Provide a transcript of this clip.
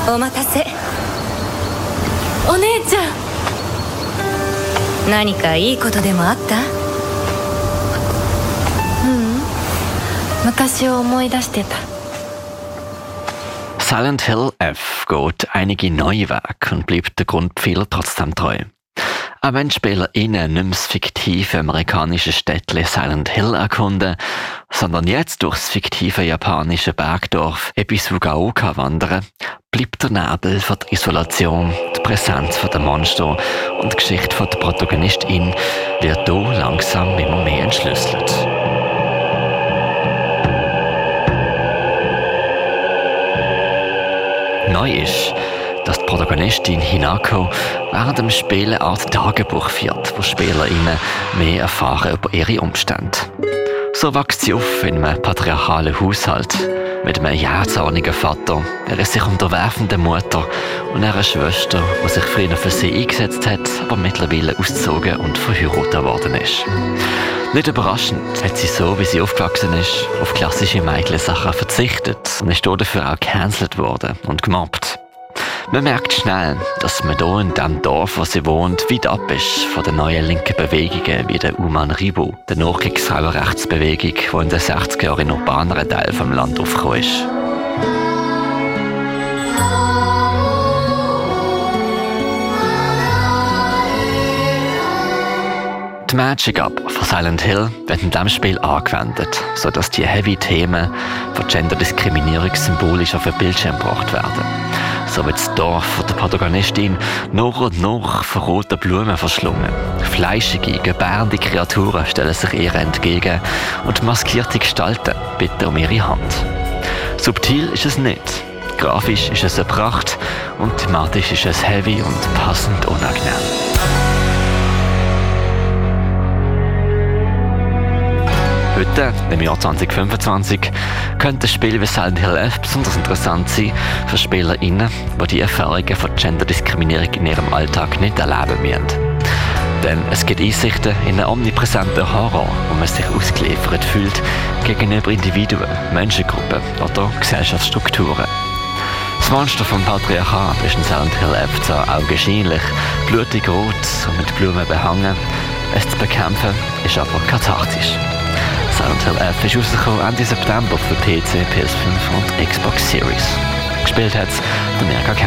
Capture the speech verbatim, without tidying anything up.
お待たせ。お姉ちゃん、何かいいことでもあった？ ううん、昔を思い出してた。 Silent Hill F geht einige neue Wege und bleibt der Grundpfeiler trotzdem treu. Auch wenn die SpielerInnen nicht mehr das fiktive amerikanische Städtchen Silent Hill erkunden, sondern jetzt durch das fiktive japanische Bergdorf Ebisugaoka wandern, bleibt der Nebel von der Isolation, die Präsenz der Monster und die Geschichte der Protagonistin wird hier langsam immer mehr entschlüsselt. Neu ist, dass die Protagonistin Hinako während dem Spielen eine Art Tagebuch führt, wo SpielerInnen mehr erfahren über ihre Umstände. So wächst sie auf in einem patriarchalen Haushalt mit einem jähzornigen Vater, einer sich unterwerfenden Mutter und einer Schwester, die sich früher für sie eingesetzt hat, aber mittlerweile ausgezogen und verheiratet worden ist. Nicht überraschend hat sie so, wie sie aufgewachsen ist, auf klassische Mädchensachen verzichtet und ist dafür auch gecancelt worden und gemobbt. Man merkt schnell, dass man hier in dem Dorf, wo sie wohnt, weit ab ist von den neuen linken Bewegungen wie der Uman Ribu, der Nachkriegsfrauenrechtsbewegung, die in den sechziger Jahren in urbaneren Teilen des Landes aufgekommen ist. Die Magic Up von Silent Hill wird in diesem Spiel angewendet, sodass die heavy Themen von Genderdiskriminierung symbolisch auf den Bildschirm gebracht werden. So wird das Dorf von der Protagonistin nach und nach von roten Blumen verschlungen. Fleischige, gebärende Kreaturen stellen sich ihr entgegen und maskierte Gestalten bitten um ihre Hand. Subtil ist es nicht. Grafisch ist es eine Pracht und thematisch ist es heavy und passend unangenehm. Heute, im Jahr zwanzig fünfundzwanzig, könnte das Spiel wie Silent Hill F besonders interessant sein für SpielerInnen, die die Erfahrungen von Genderdiskriminierung in ihrem Alltag nicht erleben müssen. Denn es gibt Einsichten in einen omnipräsenten Horror, wo man sich ausgeliefert fühlt gegenüber Individuen, Menschengruppen oder Gesellschaftsstrukturen. Das Monster vom Patriarchat ist in Silent Hill F zwar augenscheinlich blutig rot und mit Blumen behangen, es zu bekämpfen ist aber kathartisch. Silent Hill F ist rausgekommen Ende September für P C, P S fünf und Xbox Series. Gespielt hat es der Mirka